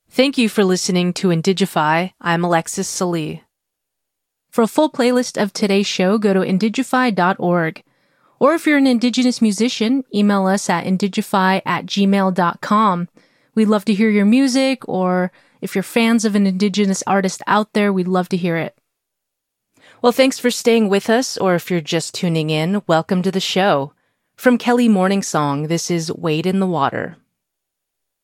Thank you for listening to Indigify. I'm Alexis Salee. For a full playlist of today's show, go to indigify.org. Or if you're an Indigenous musician, email us at indigify@gmail.com. We'd love to hear your music, or if you're fans of an Indigenous artist out there, we'd love to hear it. Well, thanks for staying with us, or if you're just tuning in, welcome to the show. From Kelly Morningsong, this is Wade in the Water.